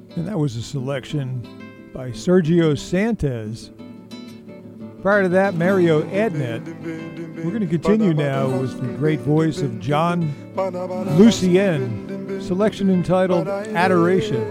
And that was a selection by Sergio Santos. Prior to that, Mario Ednet. We're going to continue now with the great voice of John Lucien, selection entitled Adoration.